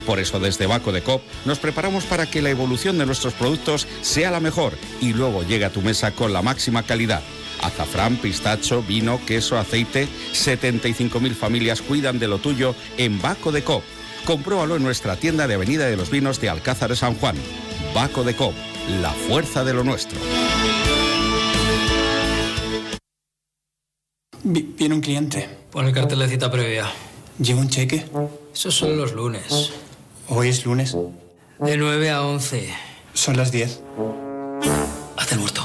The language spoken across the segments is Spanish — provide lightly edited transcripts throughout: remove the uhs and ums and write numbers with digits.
Por eso desde Baco de Coop nos preparamos para que la evolución de nuestros productos sea la mejor y luego llegue a tu mesa con la máxima calidad. Azafrán, pistacho, vino, queso, aceite. 75.000 familias cuidan de lo tuyo en Baco de Coop. Compruébalo en nuestra tienda de Avenida de los Vinos de Alcázar de San Juan. Baco de Coop, la fuerza de lo nuestro. Viene un cliente. Pon el cartel de cita previa. ¿Lleva un cheque? Esos son los lunes. ¿Hoy es lunes? De 9 a 11. Son las 10. Haz el muerto.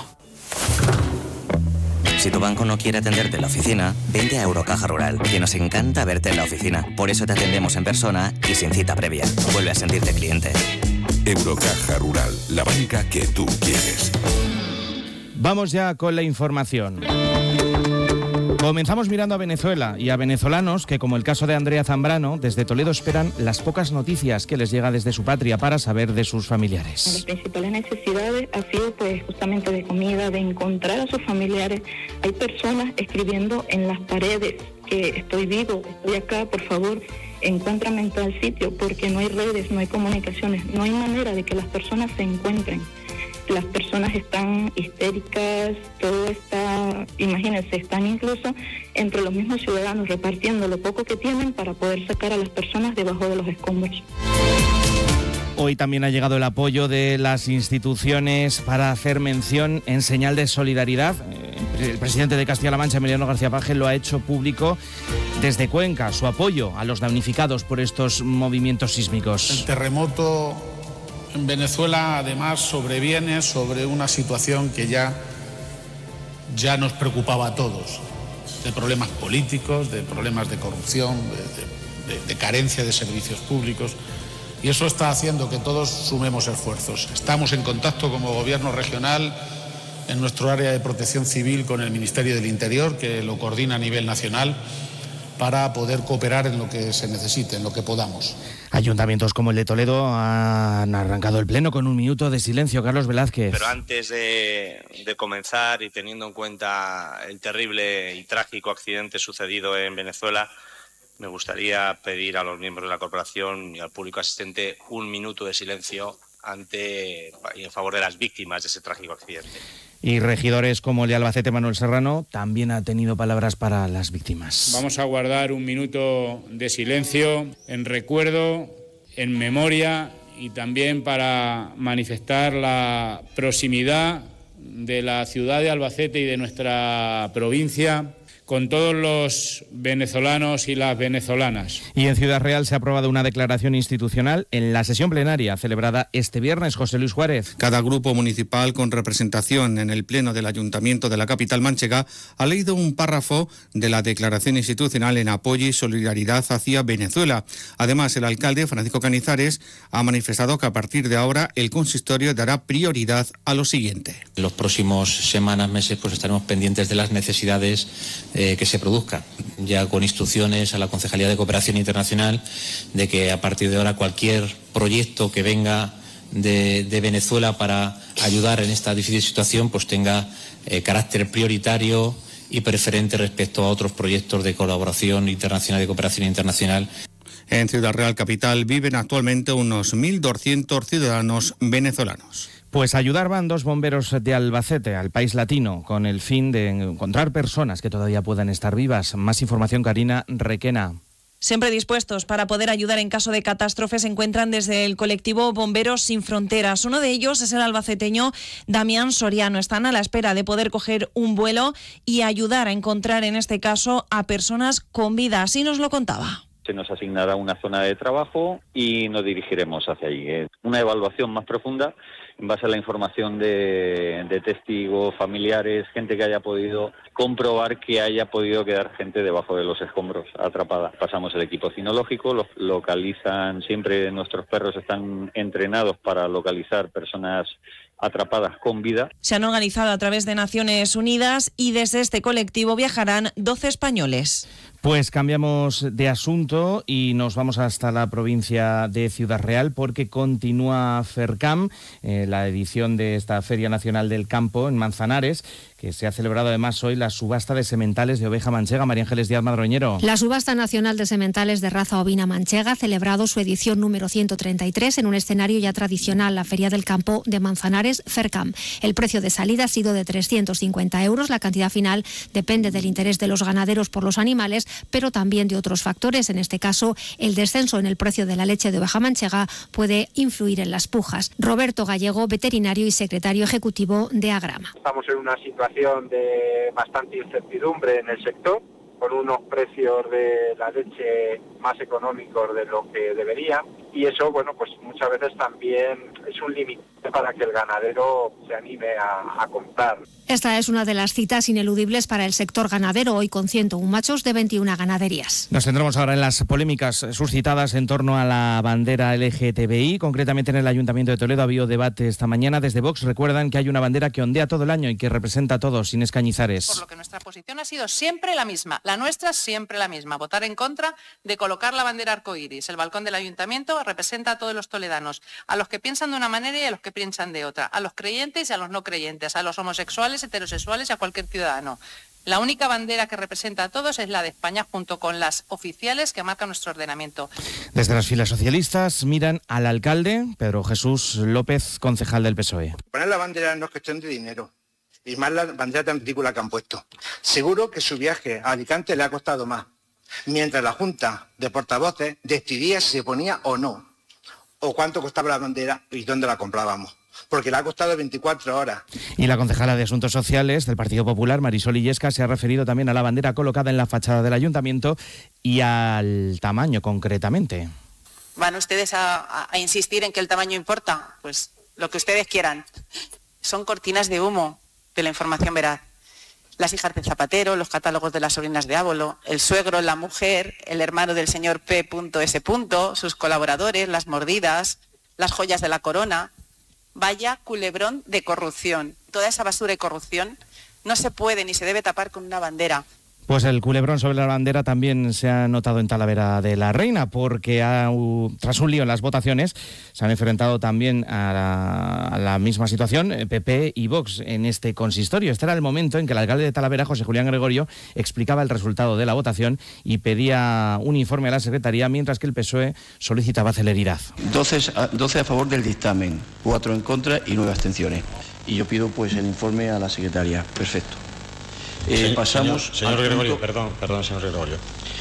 Si tu banco no quiere atenderte en la oficina, vente a Eurocaja Rural, que nos encanta verte en la oficina. Por eso te atendemos en persona y sin cita previa. Vuelve a sentirte cliente. Eurocaja Rural, la banca que tú quieres. Vamos ya con la información. Comenzamos mirando a Venezuela y a venezolanos que, como el caso de Andrea Zambrano, desde Toledo esperan las pocas noticias que les llega desde su patria para saber de sus familiares. Las principales necesidades ha sido justamente de comida, de encontrar a sus familiares. Hay personas escribiendo en las paredes que estoy vivo, estoy acá, por favor, encuéntrame en tal sitio, porque no hay redes, no hay comunicaciones, no hay manera de que las personas se encuentren. Las personas están histéricas, todo está, imagínense, están incluso entre los mismos ciudadanos repartiendo lo poco que tienen para poder sacar a las personas debajo de los escombros. Hoy también ha llegado el apoyo de las instituciones para hacer mención en señal de solidaridad. El presidente de Castilla-La Mancha, Emiliano García Paje, lo ha hecho público desde Cuenca, su apoyo a los damnificados por estos movimientos sísmicos. El terremoto en Venezuela, además, sobreviene sobre una situación que ya nos preocupaba a todos, de problemas políticos, de problemas de corrupción, de carencia de servicios públicos, y eso está haciendo que todos sumemos esfuerzos. Estamos en contacto como Gobierno regional en nuestro área de protección civil con el Ministerio del Interior, que lo coordina a nivel nacional, para poder cooperar en lo que se necesite, en lo que podamos. Ayuntamientos como el de Toledo han arrancado el pleno con un minuto de silencio. Carlos Velázquez. Pero antes de comenzar y teniendo en cuenta el terrible y trágico accidente sucedido en Venezuela, me gustaría pedir a los miembros de la corporación y al público asistente un minuto de silencio y en favor de las víctimas de ese trágico accidente. Y regidores como el de Albacete, Manuel Serrano, también ha tenido palabras para las víctimas. Vamos a guardar un minuto de silencio en recuerdo, en memoria y también para manifestar la proximidad de la ciudad de Albacete y de nuestra provincia con todos los venezolanos y las venezolanas. Y en Ciudad Real se ha aprobado una declaración institucional en la sesión plenaria celebrada este viernes. José Luis Juárez. Cada grupo municipal con representación en el pleno del Ayuntamiento de la capital manchega ha leído un párrafo de la declaración institucional en apoyo y solidaridad hacia Venezuela. Además, el alcalde Francisco Canizares ha manifestado que a partir de ahora el consistorio dará prioridad a lo siguiente. En los próximos semanas, meses, pues estaremos pendientes de las necesidades que se produzcan, ya con instrucciones a la Concejalía de Cooperación Internacional de que a partir de ahora cualquier proyecto que venga de Venezuela para ayudar en esta difícil situación pues tenga carácter prioritario y preferente respecto a otros proyectos de colaboración internacional, de cooperación internacional. En Ciudad Real Capital viven actualmente unos 1.200 ciudadanos venezolanos. Pues ayudar van 2 bomberos de Albacete al país latino con el fin de encontrar personas que todavía puedan estar vivas. Más información, Karina Requena. Siempre dispuestos para poder ayudar en caso de catástrofe se encuentran desde el colectivo Bomberos Sin Fronteras. Uno de ellos es el albaceteño Damián Soriano. Están a la espera de poder coger un vuelo y ayudar a encontrar en este caso a personas con vida. Así nos lo contaba. Se nos asignará una zona de trabajo y nos dirigiremos hacia allí. Una evaluación más profunda en base a la información de testigos, familiares, gente que haya podido comprobar que haya podido quedar gente debajo de los escombros atrapada. Pasamos el equipo cinológico, los localizan, siempre nuestros perros están entrenados para localizar personas atrapadas con vida. Se han organizado a través de Naciones Unidas y desde este colectivo viajarán 12 españoles. Pues cambiamos de asunto y nos vamos hasta la provincia de Ciudad Real porque continúa FERCAM, la edición de esta Feria Nacional del Campo en Manzanares, que se ha celebrado además hoy la subasta de sementales de oveja manchega. María Ángeles Díaz Madroñero. La subasta nacional de sementales de raza ovina manchega ha celebrado su edición número 133 en un escenario ya tradicional, la Feria del Campo de Manzanares, FERCAM. El precio de salida ha sido de 350 euros. La cantidad final depende del interés de los ganaderos por los animales, pero también de otros factores. En este caso, el descenso en el precio de la leche de oveja manchega puede influir en las pujas. Roberto Gallego, veterinario y secretario ejecutivo de Agrama. Estamos en una situación de bastante incertidumbre en el sector, con unos precios de la leche más económicos de lo que deberían, y eso, bueno, pues muchas veces también es un límite para que el ganadero se anime a comprar. Esta es una de las citas ineludibles para el sector ganadero, hoy con 101 machos de 21 ganaderías. Nos centramos ahora en las polémicas suscitadas en torno a la bandera LGTBI. Concretamente en el Ayuntamiento de Toledo ha habido debate esta mañana. Desde Vox recuerdan que hay una bandera que ondea todo el año y que representa a todos, sin escañizares. Por lo que nuestra posición ha sido siempre la misma, la nuestra siempre la misma, votar en contra de colocar la bandera arcoíris. El balcón del Ayuntamiento representa a todos los toledanos, a los que piensan de una manera y a los que piensan de otra, a los creyentes y a los no creyentes, a los homosexuales, heterosexuales y a cualquier ciudadano. La única bandera que representa a todos es la de España, junto con las oficiales que marcan nuestro ordenamiento. Desde las filas socialistas miran al alcalde, Pedro Jesús López, concejal del PSOE. Poner la bandera no es cuestión de dinero, y más la bandera tan ridícula que han puesto. Seguro que su viaje a Alicante le ha costado más, mientras la Junta de Portavoces decidía si se ponía o no, o cuánto costaba la bandera y dónde la comprábamos, porque le ha costado 24 horas. Y la concejala de Asuntos Sociales del Partido Popular, Marisol Illescas, se ha referido también a la bandera colocada en la fachada del Ayuntamiento y al tamaño concretamente. ¿Van ustedes a insistir en que el tamaño importa? Pues lo que ustedes quieran. Son cortinas de humo de la información veraz. Las hijas del zapatero, los catálogos de las sobrinas de Ávolo, el suegro, la mujer, el hermano del señor P.S., sus colaboradores, las mordidas, las joyas de la corona. Vaya culebrón de corrupción. Toda esa basura y corrupción no se puede ni se debe tapar con una bandera. Pues el culebrón sobre la bandera también se ha notado en Talavera de la Reina, porque tras un lío en las votaciones se han enfrentado también a la misma situación PP y Vox en este consistorio. Este era el momento en que el alcalde de Talavera, José Julián Gregorio, explicaba el resultado de la votación y pedía un informe a la Secretaría, mientras que el PSOE solicitaba celeridad. 12 a favor del dictamen, 4 en contra y 9 abstenciones. Y yo pido pues el informe a la Secretaría. Perfecto. Pasamos señor Gregorio, perdón, señor Gregorio.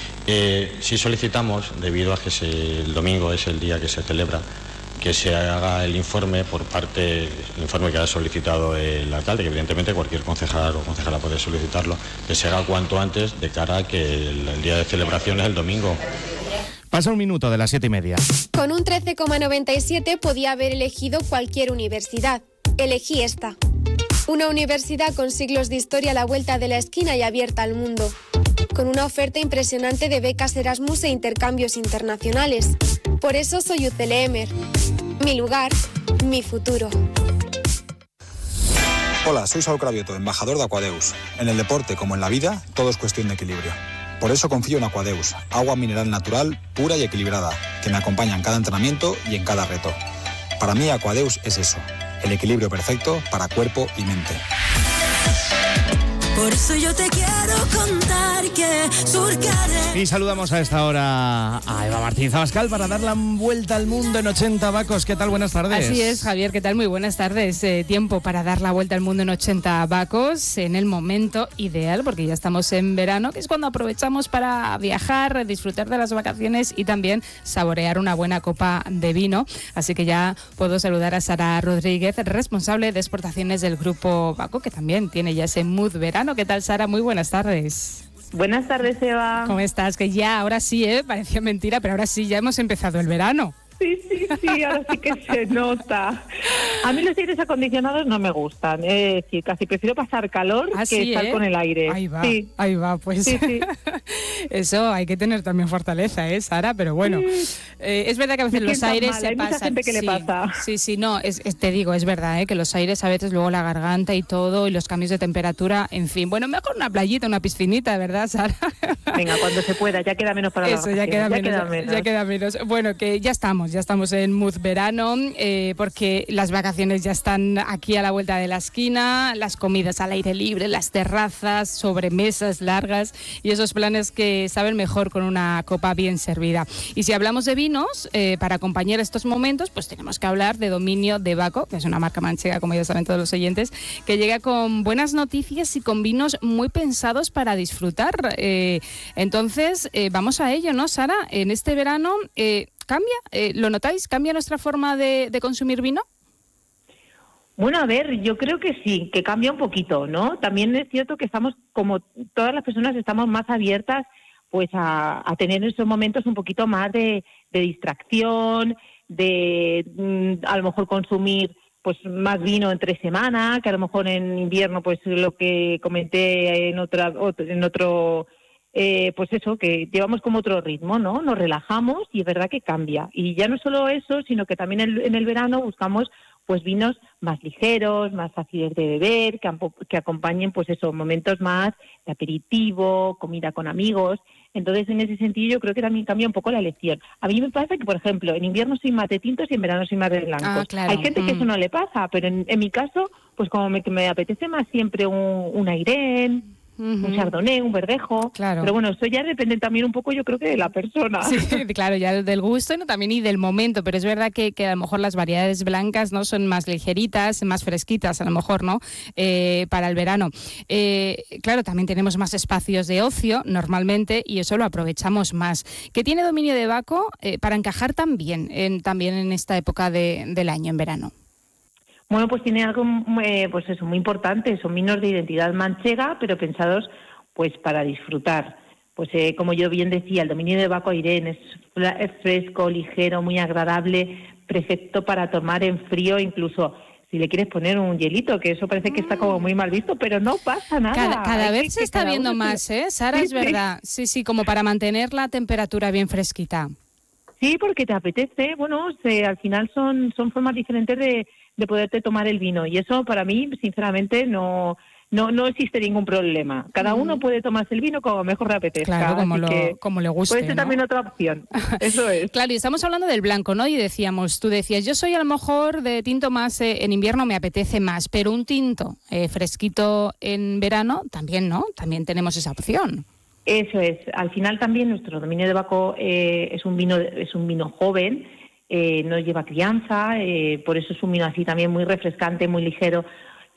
Sí solicitamos, debido a que el domingo es el día que se celebra, que se haga el informe el informe que ha solicitado el alcalde, que evidentemente cualquier concejal o concejala puede solicitarlo, que se haga cuanto antes de cara a que el día de celebración es el domingo. Pasa un minuto de las 7:30. Con un 13,97 podía haber elegido cualquier universidad. Elegí esta. Una universidad con siglos de historia a la vuelta de la esquina y abierta al mundo. Con una oferta impresionante de becas Erasmus e intercambios internacionales. Por eso soy UCLemer. Mi lugar, mi futuro. Hola, soy Saúl Cravioto, embajador de Aquadeus. En el deporte, como en la vida, todo es cuestión de equilibrio. Por eso confío en Aquadeus, agua mineral natural, pura y equilibrada, que me acompaña en cada entrenamiento y en cada reto. Para mí, Aquadeus es eso. El equilibrio perfecto para cuerpo y mente. Por eso yo te quiero contar que surcaré. Y saludamos a esta hora a Eva Martínez Abascal para dar la vuelta al mundo en 80 vacos. ¿Qué tal? Buenas tardes. Así es, Javier, ¿qué tal? Muy buenas tardes. Tiempo para dar la vuelta al mundo en 80 vacos, en el momento ideal, porque ya estamos en verano, que es cuando aprovechamos para viajar, disfrutar de las vacaciones y también saborear una buena copa de vino. Así que ya puedo saludar a Sara Rodríguez, responsable de exportaciones del Grupo Vaco, que también tiene ya ese mood verano. ¿Qué tal, Sara? Muy buenas tardes. Buenas tardes, Eva. ¿Cómo estás? Que ya, ahora sí, parecía mentira, pero ahora sí, ya hemos empezado el verano. Sí, ahora sí que se nota. A mí los aires acondicionados no me gustan. Es decir, casi prefiero pasar calor que estar con el aire. Ahí va, pues. Sí. Eso hay que tener también fortaleza, Sara, pero bueno. Es verdad que a veces los aires se hay pasan. Mucha gente que le pasa. Sí, no, te digo, es verdad, que los aires a veces luego la garganta y todo, y los cambios de temperatura, en fin. Bueno, mejor una playita, una piscinita, ¿verdad, Sara? Venga, cuando se pueda, ya queda menos para la Eso, ya queda menos. Bueno, que ya estamos en mood verano, porque las vacaciones ya están aquí a la vuelta de la esquina, las comidas al aire libre, las terrazas, sobremesas largas y esos planes que saben mejor con una copa bien servida. Y si hablamos de vinos, para acompañar estos momentos, pues tenemos que hablar de Dominio de Baco, que es una marca manchega, como ya saben todos los oyentes, que llega con buenas noticias y con vinos muy pensados para disfrutar. Entonces, vamos a ello, ¿no, Sara? En este verano, ¿cambia? ¿Lo notáis? ¿Cambia nuestra forma de consumir vino? Bueno, a ver, yo creo que sí, que cambia un poquito, ¿no? También es cierto que estamos, como todas las personas, estamos más abiertas pues a tener en esos momentos un poquito más de distracción, de a lo mejor consumir pues más vino entre semana, que a lo mejor en invierno, pues lo que comenté en otro pues eso, que llevamos como otro ritmo, ¿no? Nos relajamos y es verdad que cambia. Y ya no solo eso, sino que también en el verano buscamos pues vinos más ligeros, más fáciles de beber, que acompañen pues eso, momentos más de aperitivo, comida con amigos. Entonces, en ese sentido, yo creo que también cambia un poco la elección. A mí me pasa que, por ejemplo, en invierno soy más de tintos y en verano soy más de blancos. Claro. Hay gente que eso no le pasa, pero en mi caso, pues como me apetece más siempre un Airén, un Chardonnay, un Verdejo. Claro. Pero bueno, eso ya depende también un poco, yo creo que de la persona. Sí, claro, ya del gusto y también y del momento, pero es verdad que a lo mejor las variedades blancas no son más ligeritas, más fresquitas, a lo mejor, ¿no? Para el verano. Claro, también tenemos más espacios de ocio normalmente y eso lo aprovechamos más. ¿Qué tiene Dominio de Baco para encajar también en esta época del año, en verano? Bueno, pues tiene algo pues eso, muy importante. Son vinos de identidad manchega, pero pensados pues para disfrutar. Pues como yo bien decía, el Dominio de Baco Airén es fresco, ligero, muy agradable, perfecto para tomar en frío, incluso si le quieres poner un hielito, que eso parece que está como muy mal visto, pero no pasa nada. Cada vez se está viendo más, Sara, es verdad. Sí, como para mantener la temperatura bien fresquita. Sí, porque te apetece. Bueno, al final son formas diferentes de poderte tomar el vino, y eso para mí, sinceramente, no existe ningún problema. Cada uno puede tomarse el vino como mejor le apetezca. Claro, como le guste, puede ser, ¿no? También otra opción. Eso es. Claro, y estamos hablando del blanco, ¿no? Y tú decías, yo soy a lo mejor de tinto más, en invierno me apetece más, pero un tinto fresquito en verano también, ¿no? También tenemos esa opción. Eso es. Al final también nuestro Dominio de Baco es un vino joven, no lleva crianza, por eso es un vino así también muy refrescante, muy ligero,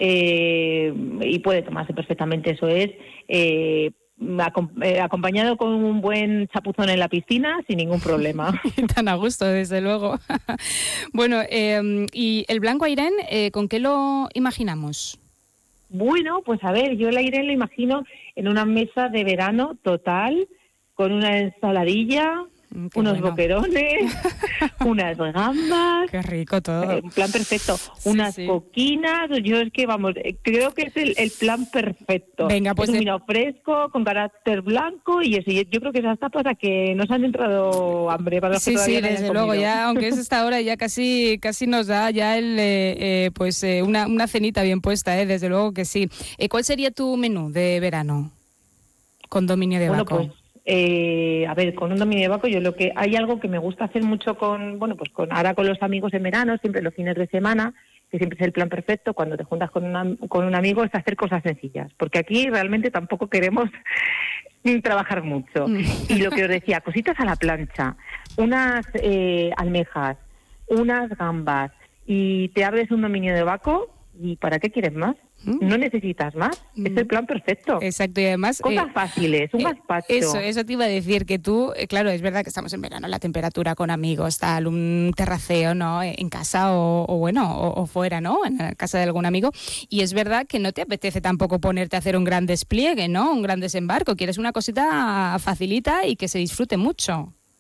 y puede tomarse perfectamente, eso es, acompañado con un buen chapuzón en la piscina sin ningún problema. Tan a gusto, desde luego. Bueno, ¿y el blanco Airén, con qué lo imaginamos? Bueno, pues a ver, yo el Airén lo imagino en una mesa de verano total, con una ensaladilla, unos boquerones, unas gambas. Qué rico todo. Un plan perfecto. Unas coquinas. Yo es que, vamos, creo que es el plan perfecto. Venga, pues es un vino fresco, con carácter blanco y eso. Yo creo que esas tapas a que nos han entrado hambre para los que todavía no hayan desde comido. luego, ya, aunque es esta hora, ya casi nos da ya una cenita bien puesta, desde luego que sí. ¿Cuál sería tu menú de verano con Dominio de Baco? Pues, a ver, con un Dominio de Baco hay algo que me gusta hacer mucho ahora con los amigos en verano, siempre los fines de semana, que siempre es el plan perfecto, cuando te juntas con un amigo, es hacer cosas sencillas, porque aquí realmente tampoco queremos trabajar mucho. Y lo que os decía, cositas a la plancha, unas almejas, unas gambas, y te abres un Dominio de Baco, ¿y para qué quieres más? No necesitas más, es el plan perfecto. Exacto, y además cosas fáciles, un gazpacho. Eso te iba a decir, que tú, claro, es verdad que estamos en verano, la temperatura con amigos, tal, un terraceo, ¿no? En casa o fuera, ¿no? En la casa de algún amigo, y es verdad que no te apetece tampoco ponerte a hacer un gran despliegue, ¿no? Un gran desembarco, quieres una cosita facilita y que se disfrute mucho.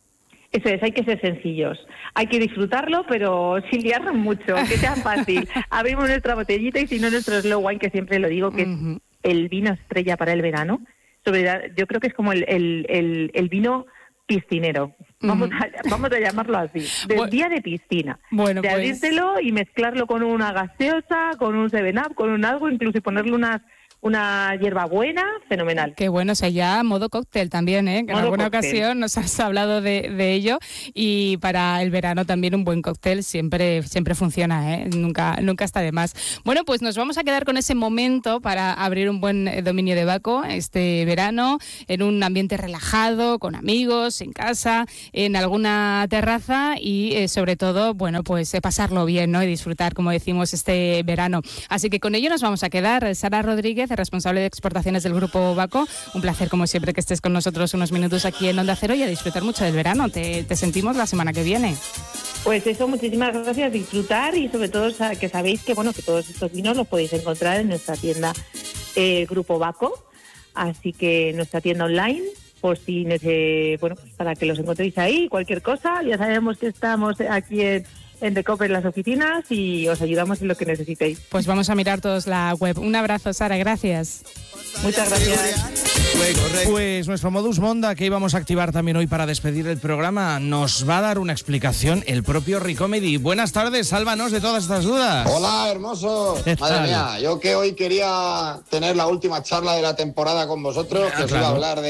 Eso es, hay que ser sencillos. Hay que disfrutarlo, pero sin liarnos mucho, que sea fácil. Abrimos nuestra botellita y si no nuestro slow wine, que siempre lo digo, que es el vino estrella para el verano. Yo creo que es como el vino piscinero. Vamos a llamarlo así. Del día de piscina. Bueno, de abrírselo y mezclarlo con una gaseosa, con un 7-Up, con un algo, incluso ponerle una hierbabuena, fenomenal. Qué bueno, o sea, ya modo cóctel también, ¿eh? Que en alguna ocasión nos has hablado de ello, y para el verano también un buen cóctel siempre funciona, ¿eh? Nunca está de más. Bueno, pues nos vamos a quedar con ese momento para abrir un buen dominio de Baco este verano, en un ambiente relajado, con amigos, en casa, en alguna terraza y sobre todo, bueno, pues pasarlo bien, ¿no? Y disfrutar, como decimos, este verano. Así que con ello nos vamos a quedar. Sara Rodríguez, responsable de exportaciones del Grupo Baco, un placer como siempre que estés con nosotros unos minutos aquí en Onda Cero y a disfrutar mucho del verano. Te sentimos la semana que viene. Pues eso, muchísimas gracias, disfrutar y sobre todo que sabéis que que todos estos vinos los podéis encontrar en nuestra tienda Grupo Baco, así que nuestra tienda online, por si pues para que los encontréis ahí, cualquier cosa, ya sabemos que estamos aquí en Decope en las oficinas y os ayudamos en lo que necesitéis. Pues vamos a mirar todos la web. Un abrazo, Sara, gracias. Muchas gracias. Pues nuestro modus Monda, que íbamos a activar también hoy para despedir el programa, nos va a dar una explicación el propio Ricomedy. Buenas tardes, sálvanos de todas estas dudas. Hola, hermoso. Madre mía, yo que hoy quería tener la última charla de la temporada con vosotros, que os iba a hablar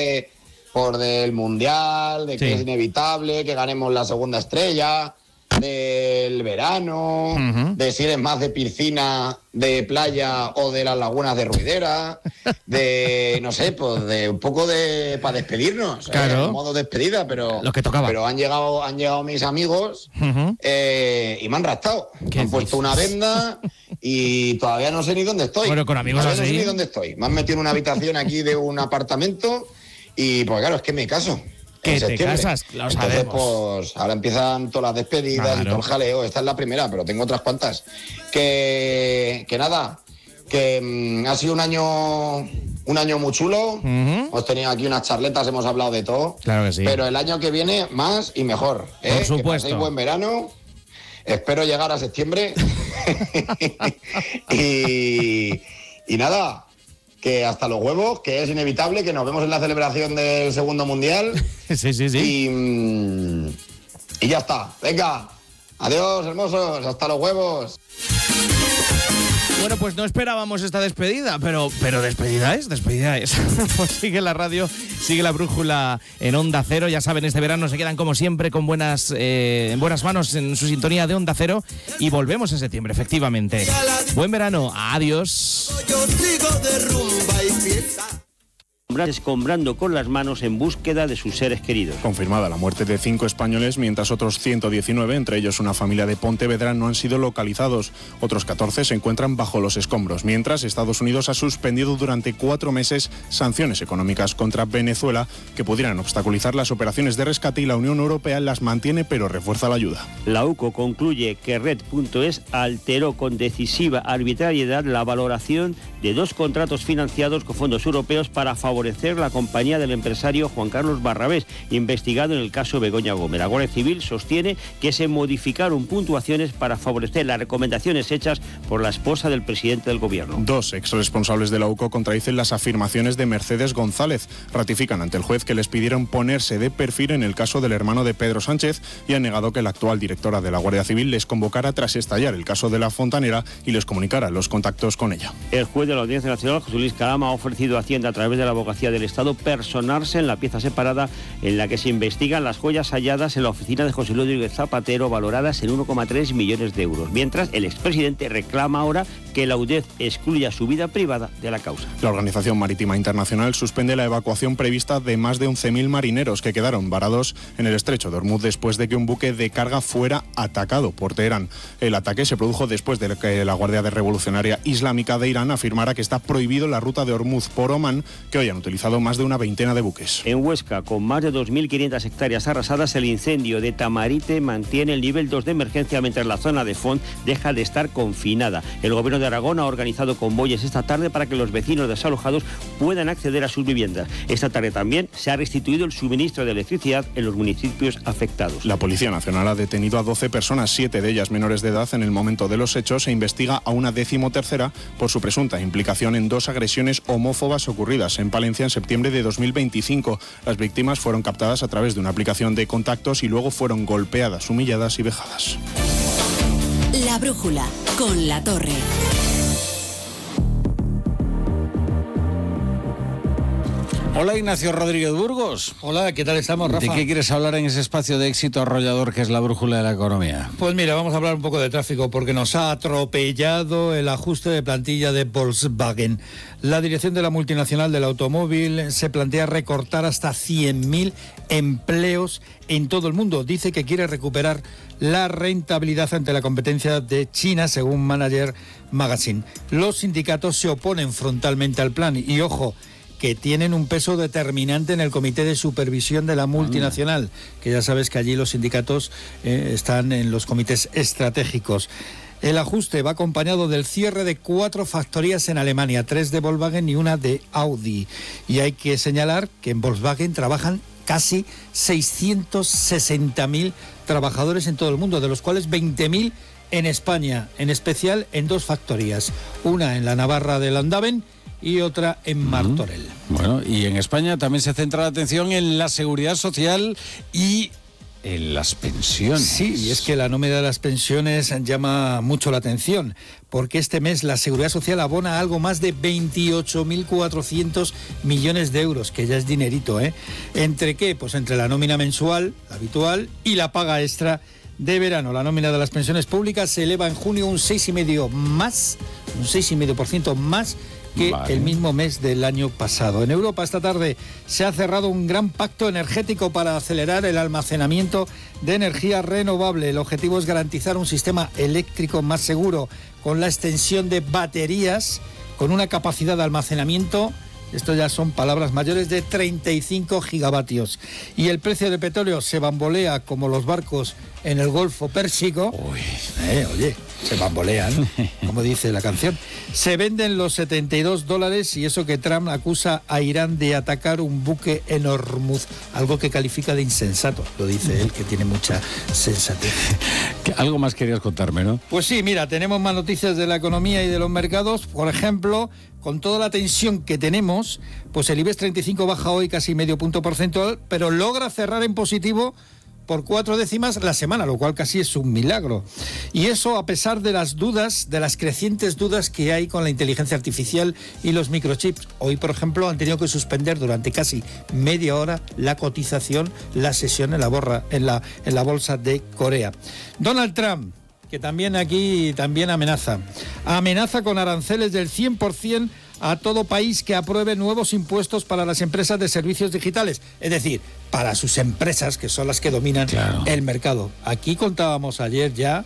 del Mundial, de que es inevitable que ganemos la segunda estrella, del verano, de si eres más de piscina, de playa o de las lagunas de Ruidera, de, no sé, pues de un poco para despedirnos, en modo despedida, pero lo que tocaba. Pero han llegado mis amigos y me han raptado. Me han puesto una venda y todavía no sé ni dónde estoy. Bueno, con amigos todavía así. No sé ni dónde estoy. Me han metido en una habitación aquí de un apartamento y, pues claro, es que me caso. Que te casas, lo sabemos. Entonces, pues ahora empiezan todas las despedidas y todo el jaleo. Esta es la primera, pero tengo otras cuantas. Que nada, que ha sido un año muy chulo. Hemos tenido aquí unas charletas, hemos hablado de todo. Claro que sí. Pero el año que viene más y mejor. Por supuesto. Que paséis buen verano. Espero llegar a septiembre. y nada, que hasta los huevos, que es inevitable, que nos vemos en la celebración del segundo mundial. Sí. Y ya está. Venga, adiós, hermosos, hasta los huevos. Bueno, pues no esperábamos esta despedida, pero despedida es. Pues sigue la radio, sigue la brújula en Onda Cero. Ya saben, este verano se quedan como siempre con en buenas manos en su sintonía de Onda Cero y volvemos en septiembre, efectivamente. Buen verano, adiós. Yo sigo de rumba y fiesta. Escombrando con las manos en búsqueda de sus seres queridos. Confirmada la muerte de 5 españoles, mientras otros 119, entre ellos una familia de Pontevedra, no han sido localizados. Otros 14 se encuentran bajo los escombros, mientras Estados Unidos ha suspendido durante 4 meses sanciones económicas contra Venezuela que pudieran obstaculizar las operaciones de rescate y la Unión Europea las mantiene pero refuerza la ayuda. La UCO concluye que Red.es alteró con decisiva arbitrariedad la valoración de 2 contratos financiados con fondos europeos para favorecer la compañía del empresario Juan Carlos Barrabés, investigado en el caso Begoña Gómez. La Guardia Civil sostiene que se modificaron puntuaciones para favorecer las recomendaciones hechas por la esposa del presidente del gobierno. 2 exresponsables de la UCO contradicen las afirmaciones de Mercedes González. Ratifican ante el juez que les pidieron ponerse de perfil en el caso del hermano de Pedro Sánchez y han negado que la actual directora de la Guardia Civil les convocara tras estallar el caso de la Fontanera y les comunicara los contactos con ella. El juez de la Audiencia Nacional, José Luis Calama, ha ofrecido a Hacienda a través de la Abogacía del Estado personarse en la pieza separada en la que se investigan las joyas halladas en la oficina de José Rodríguez Zapatero, valoradas en 1,3 millones de euros, mientras el expresidente reclama ahora que la UDEF excluya su vida privada de la causa. La Organización Marítima Internacional suspende la evacuación prevista de más de 11.000 marineros que quedaron varados en el estrecho de Hormuz después de que un buque de carga fuera atacado por Teherán. El ataque se produjo después de que la Guardia Revolucionaria Islámica de Irán afirmara que está prohibido la ruta de Hormuz por Omán, que hoy han utilizado más de una veintena de buques. En Huesca, con más de 2.500 hectáreas arrasadas, el incendio de Tamarite mantiene el nivel 2 de emergencia, mientras la zona de Font deja de estar confinada. El gobierno de Aragón ha organizado convoyes esta tarde para que los vecinos desalojados puedan acceder a sus viviendas. Esta tarde también se ha restituido el suministro de electricidad en los municipios afectados. La Policía Nacional ha detenido a 12 personas, 7 de ellas menores de edad, en el momento de los hechos e investiga a una 13ª por su presunta implicación en 2 agresiones homófobas ocurridas en Palencia en septiembre de 2025. Las víctimas fueron captadas a través de una aplicación de contactos y luego fueron golpeadas, humilladas y vejadas. La brújula con La Torre. Hola, Ignacio Rodríguez Burgos. Hola, ¿qué tal estamos, Rafa? ¿De qué quieres hablar en ese espacio de éxito arrollador que es la brújula de la economía? Pues mira, vamos a hablar un poco de tráfico porque nos ha atropellado el ajuste de plantilla de Volkswagen. La dirección de la multinacional del automóvil se plantea recortar hasta 100.000 empleos en todo el mundo. Dice que quiere recuperar la rentabilidad ante la competencia de China, según Manager Magazine. Los sindicatos se oponen frontalmente al plan y, ojo, que tienen un peso determinante en el comité de supervisión de la multinacional, que ya sabes que allí los sindicatos están en los comités estratégicos. El ajuste va acompañado del cierre de 4 factorías en Alemania, 3 de Volkswagen y una de Audi. Y hay que señalar que en Volkswagen trabajan casi 660.000 trabajadores en todo el mundo, de los cuales 20.000 en España, en especial en 2 factorías, una en la Navarra de Landaven y otra en Martorell. Bueno, y en España también se centra la atención en la seguridad social y en las pensiones. Sí, y es que la nómina de las pensiones llama mucho la atención, porque este mes la Seguridad Social abona algo más de 28.400 millones de euros, que ya es dinerito, ¿eh? ¿Entre qué? Pues entre la nómina mensual, la habitual, y la paga extra de verano. La nómina de las pensiones públicas se eleva en junio un 6,5% más que el mismo mes del año pasado. En Europa esta tarde se ha cerrado un gran pacto energético para acelerar el almacenamiento de energía renovable. El objetivo es garantizar un sistema eléctrico más seguro con la extensión de baterías con una capacidad de almacenamiento, esto ya son palabras mayores, de 35 gigavatios. Y el precio del petróleo se bambolea como los barcos en el Golfo Pérsico. Oye, se bambolean, como dice la canción. Se venden los $72 y eso que Trump acusa a Irán de atacar un buque en Hormuz, algo que califica de insensato, lo dice él, que tiene mucha sensatez. Algo más querías contarme, ¿no? Pues sí, mira, tenemos más noticias de la economía y de los mercados. Por ejemplo, con toda la tensión que tenemos, pues el IBEX 35 baja hoy casi medio punto porcentual, pero logra cerrar en positivo por 4 décimas la semana, lo cual casi es un milagro. Y eso a pesar de las dudas, de las crecientes dudas que hay con la inteligencia artificial y los microchips. Hoy, por ejemplo, han tenido que suspender durante casi media hora la cotización, la sesión en la bolsa de Corea. Donald Trump, que también aquí amenaza con aranceles del 100% a todo país que apruebe nuevos impuestos para las empresas de servicios digitales, es decir, para sus empresas, que son las que dominan el mercado. Aquí contábamos ayer ya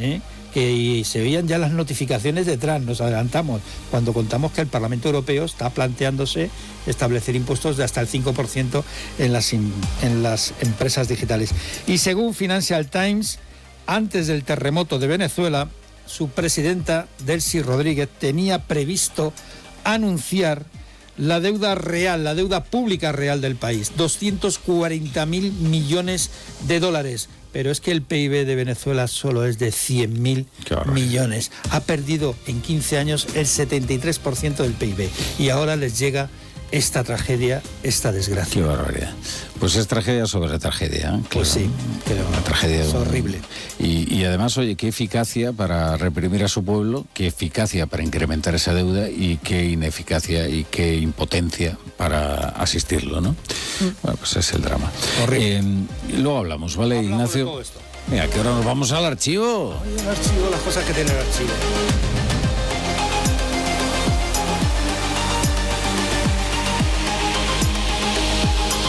que se veían ya las notificaciones de Trump, nos adelantamos, cuando contamos que el Parlamento Europeo está planteándose establecer impuestos de hasta el 5% en las empresas digitales. Y según Financial Times, antes del terremoto de Venezuela, su presidenta, Delcy Rodríguez, tenía previsto anunciar la deuda real, la deuda pública real del país, 240.000 millones de dólares. Pero es que el PIB de Venezuela solo es de 100.000 millones. Ha perdido en 15 años el 73% del PIB. Y ahora les llega esta tragedia, esta desgracia. Qué barbaridad. Pues es tragedia sobre tragedia, ¿eh? Pues sí, pero una tragedia es horrible. Y además, oye, qué eficacia para reprimir a su pueblo, qué eficacia para incrementar esa deuda y qué ineficacia y qué impotencia para asistirlo, ¿no? Bueno, pues es el drama. Horrible. Luego hablamos, ¿vale, Ignacio? Mira, que ahora nos vamos al archivo. Ay, el archivo, las cosas que tiene el archivo.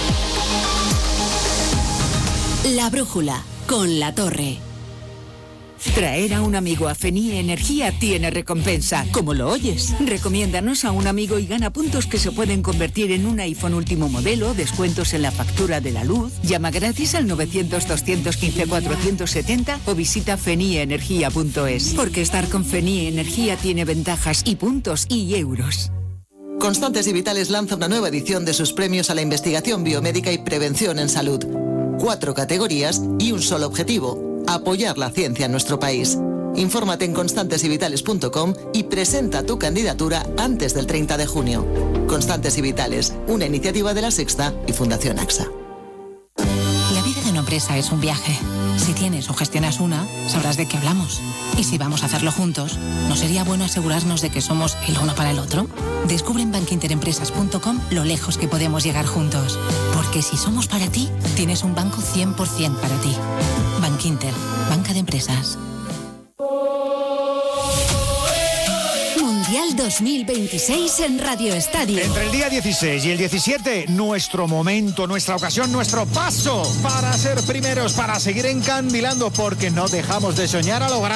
La brújula con La Torre. Traer a un amigo a FENIE Energía tiene recompensa, como lo oyes. Recomiéndanos a un amigo y gana puntos que se pueden convertir en un iPhone último modelo, descuentos en la factura de la luz. Llama gratis al 900-215-470 o visita fenieenergia.es. Porque estar con FENIE Energía tiene ventajas y puntos y euros. Constantes y Vitales lanza una nueva edición de sus premios a la investigación biomédica y prevención en salud. 4 categorías y un solo objetivo: apoyar la ciencia en nuestro país. Infórmate en constantesyvitales.com y presenta tu candidatura antes del 30 de junio. Constantes y Vitales, una iniciativa de La Sexta y Fundación AXA. La vida de una empresa es un viaje. Si tienes o gestionas una, sabrás de qué hablamos. Y si vamos a hacerlo juntos, ¿no sería bueno asegurarnos de que somos el uno para el otro? Descubre en bankinterempresas.com lo lejos que podemos llegar juntos. Porque si somos para ti, tienes un banco 100% para ti. Bankinter, banca de empresas. Mundial 2026 en Radio Estadio. Entre el día 16 y el 17, nuestro momento, nuestra ocasión, nuestro paso para ser primeros, para seguir encandilando, porque no dejamos de soñar a lo grande.